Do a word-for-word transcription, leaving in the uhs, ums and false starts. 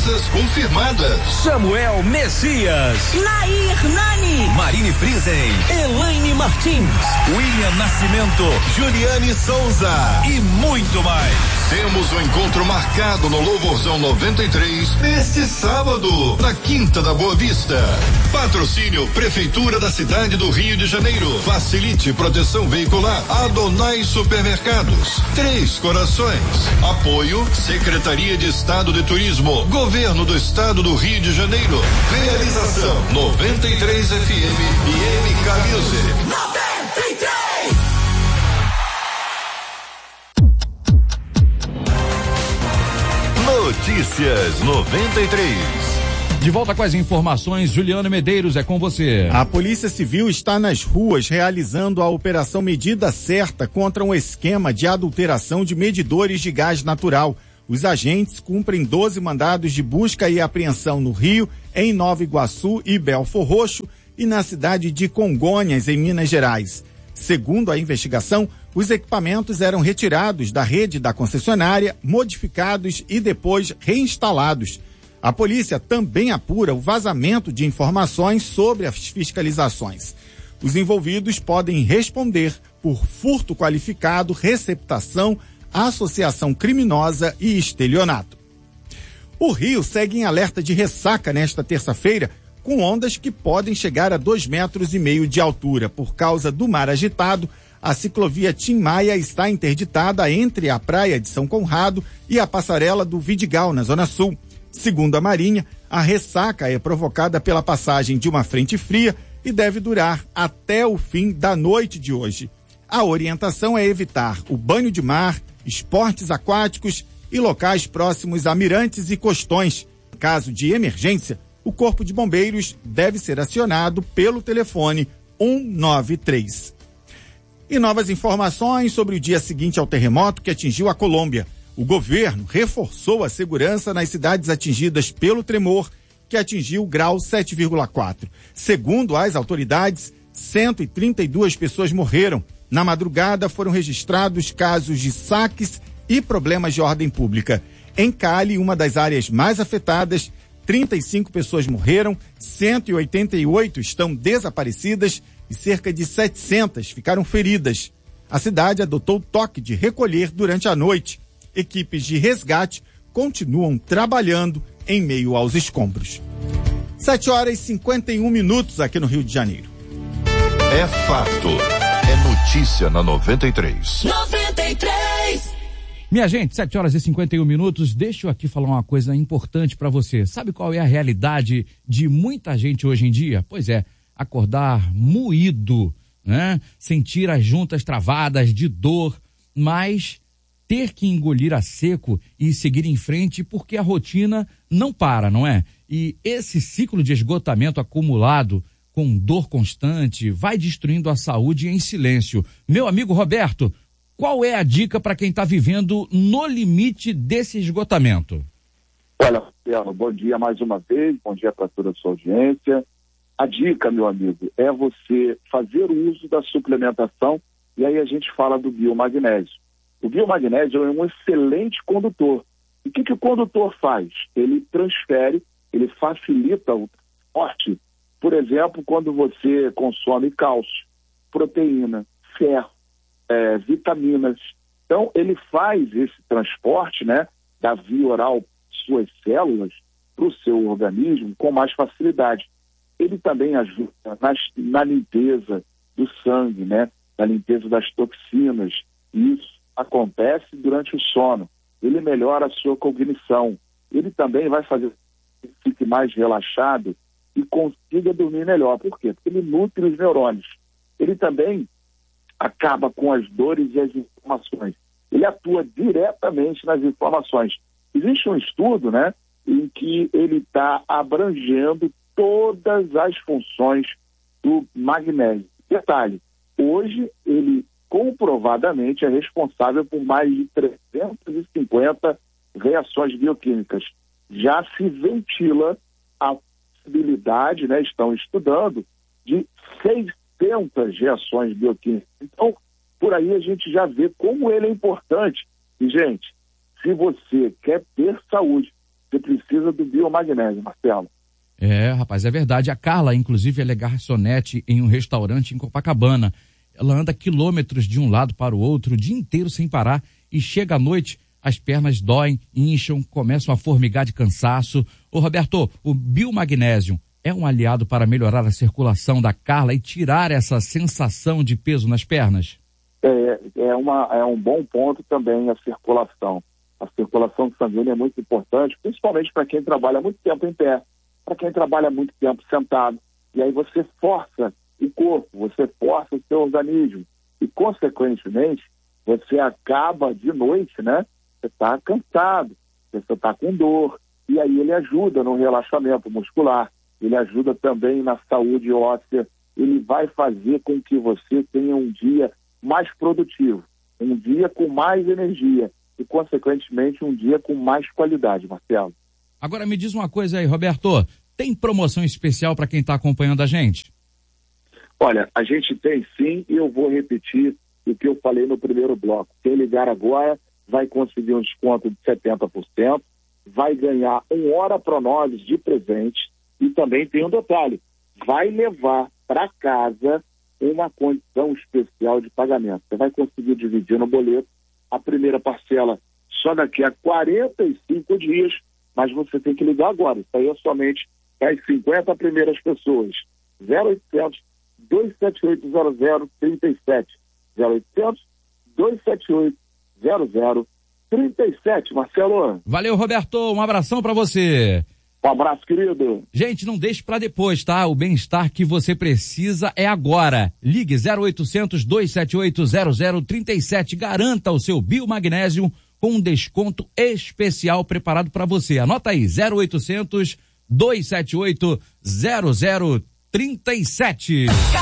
Empresas confirmadas: Samuel Messias, Nair Nani, Marine Friesen, Elaine Martins, William Nascimento, Juliane Souza e muito mais. Temos um encontro marcado no Louvorzão noventa e três neste sábado, na Quinta da Boa Vista. Patrocínio Prefeitura da cidade do Rio de Janeiro. Facilite proteção veicular. Adonai Supermercados. Três Corações. Apoio Secretaria de Estado de Turismo. Governo do Estado do Rio de Janeiro. Realização noventa e três F M e M K Music. noventa e três. Notícias noventa e três. De volta com as informações, Juliano Medeiros, é com você. A Polícia Civil está nas ruas realizando a Operação Medida Certa contra um esquema de adulteração de medidores de gás natural. Os agentes cumprem doze mandados de busca e apreensão no Rio, em Nova Iguaçu e Belfor Roxo e na cidade de Congonhas, em Minas Gerais. Segundo a investigação, os equipamentos eram retirados da rede da concessionária, modificados e depois reinstalados. A polícia também apura o vazamento de informações sobre as fiscalizações. Os envolvidos podem responder por furto qualificado, receptação, associação criminosa e estelionato. O Rio segue em alerta de ressaca nesta terça-feira, com ondas que podem chegar a dois metros e meio de altura. Por causa do mar agitado, a ciclovia Tim Maia está interditada entre a praia de São Conrado e a passarela do Vidigal, na Zona Sul. Segundo a Marinha, a ressaca é provocada pela passagem de uma frente fria e deve durar até o fim da noite de hoje. A orientação é evitar o banho de mar, esportes aquáticos e locais próximos a mirantes e costões. Em caso de emergência, o Corpo de Bombeiros deve ser acionado pelo telefone um nove três. E novas informações sobre o dia seguinte ao terremoto que atingiu a Colômbia. O governo reforçou a segurança nas cidades atingidas pelo tremor, que atingiu o grau sete vírgula quatro. Segundo as autoridades, cento e trinta e duas pessoas morreram. Na madrugada foram registrados casos de saques e problemas de ordem pública. Em Cali, uma das áreas mais afetadas, trinta e cinco pessoas morreram, cento e oitenta e oito estão desaparecidas e cerca de setecentas ficaram feridas. A cidade adotou toque de recolher durante a noite. Equipes de resgate continuam trabalhando em meio aos escombros. sete horas e cinquenta e um minutos aqui no Rio de Janeiro. É fato. É notícia na noventa e três. noventa e três. Minha gente, sete horas e cinquenta e um minutos, deixa eu aqui falar uma coisa importante para você. Sabe qual é a realidade de muita gente hoje em dia? Pois é, acordar moído, né? Sentir as juntas travadas de dor, mas ter que engolir a seco e seguir em frente porque a rotina não para, não é? E esse ciclo de esgotamento acumulado com dor constante vai destruindo a saúde em silêncio. Meu amigo Roberto, qual é a dica para quem está vivendo no limite desse esgotamento? Olha, Marcelo, bom dia mais uma vez, bom dia para toda a sua audiência. A dica, meu amigo, é você fazer o uso da suplementação, e aí a gente fala do biomagnésio. O biomagnésio é um excelente condutor. E o que, que o condutor faz? Ele transfere, ele facilita o transporte. Por exemplo, quando você consome cálcio, proteína, ferro, é, vitaminas. Então, ele faz esse transporte, né, da via oral, suas células, para o seu organismo com mais facilidade. Ele também ajuda nas, na limpeza do sangue, né, na limpeza das toxinas. Isso acontece durante o sono. Ele melhora a sua cognição. Ele também vai fazer que fique mais relaxado e consiga dormir melhor. Por quê? Porque ele nutre os neurônios. Ele também acaba com as dores e as inflamações. Ele atua diretamente nas inflamações. Existe um estudo, né, em que ele está abrangendo todas as funções do magnésio. Detalhe, hoje ele comprovadamente é responsável por mais de trezentas e cinquenta reações bioquímicas. Já se ventila a possibilidade, né, estão estudando, de seiscentas reações bioquímicas. Então, por aí a gente já vê como ele é importante. E, gente, se você quer ter saúde, você precisa do biomagnésio, Marcelo. É, rapaz, é verdade. A Carla, inclusive, ela é garçonete em um restaurante em Copacabana. Ela anda quilômetros de um lado para o outro, o dia inteiro sem parar, e chega à noite, as pernas doem, incham, começam a formigar de cansaço. Ô Roberto, o biomagnésio é um aliado para melhorar a circulação da Carla e tirar essa sensação de peso nas pernas? É, é, uma, é um bom ponto também a circulação. A circulação sanguínea é muito importante, principalmente para quem trabalha muito tempo em pé, para quem trabalha muito tempo sentado. E aí você força o corpo, você força o seu organismo. E, consequentemente, você acaba de noite, né? Você está cansado, você está com dor. E aí ele ajuda no relaxamento muscular, ele ajuda também na saúde óssea, ele vai fazer com que você tenha um dia mais produtivo, um dia com mais energia e, consequentemente, um dia com mais qualidade, Marcelo. Agora me diz uma coisa aí, Roberto, tem promoção especial para quem está acompanhando a gente? Olha, a gente tem sim, e eu vou repetir o que eu falei no primeiro bloco. Quem ligar agora vai conseguir um desconto de setenta por cento, vai ganhar um Hora Pronobis de presente e também tem um detalhe, vai levar para casa uma condição especial de pagamento. Você vai conseguir dividir no boleto a primeira parcela só daqui a quarenta e cinco dias, mas você tem que ligar agora. Isso aí é somente para as cinquenta primeiras pessoas. zero oitocentos, dois sete oito, zero zero três sete. zero oitocentos, dois sete oito, zero zero três sete, Marcelo. Valeu, Roberto. Um abração para você. Um abraço, querido. Gente, não deixe para depois, tá? O bem-estar que você precisa é agora. Ligue zero oitocentos, dois sete oito, zero zero três sete. Garanta o seu biomagnésio com um desconto especial preparado para você. Anota aí, zero oitocentos, dois sete oito, zero zero três sete.